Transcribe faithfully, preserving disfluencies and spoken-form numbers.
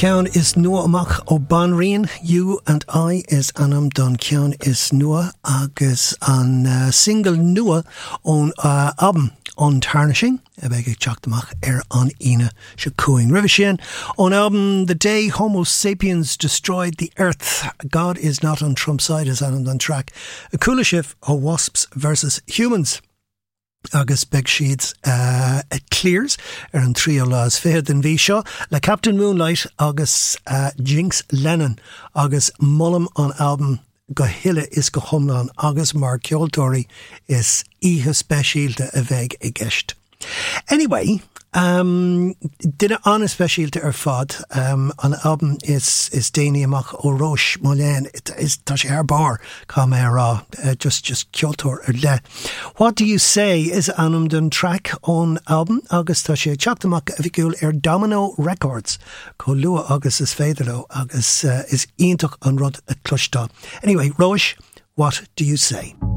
Ceann is nua amach ó Banríon. You and I is anam don ceann is nua agus an uh, single nua on uh, album On Tarnishing a bheith ag teachtamach ar an ina se cúing rivishin. On album The Day Homo Sapiens Destroyed the Earth, God is Not on Trump's Side is anam don track. A coola shif o Wasps versus Humans. Agus beg sheets uh, it clears ar an trio laws fair than bhí seo le Captain Moonlight agus uh, Jinx Lennon agus Mullum on album go hille is go humlan agus mar ceoltóirí is ihe speisialte a bheith i gceist. Anyway, um, dinne an speisialte ar fad um, an album is is déine amach ó Roche Molen is tá sé ar bar cá mé rá uh, just just ceoltóir ar le. What do you say is anam den track on album agus tá sé teachtamach a bhicúil ar Domino Records có lua agus is féidirló agus uh, is iontoch an rud a cluistá. Anyway, Roche, what do you say?